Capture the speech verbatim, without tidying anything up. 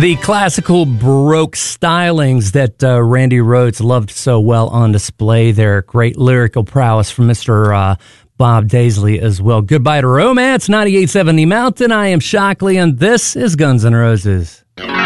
The classical Baroque stylings that uh, Randy Rhoads loved so well on display there. Great lyrical prowess from Mister Uh, Bob Daisley as well. Goodbye to Romance, ninety-eight point seven The Mountain. I am Shockley, and this is Guns N' Roses.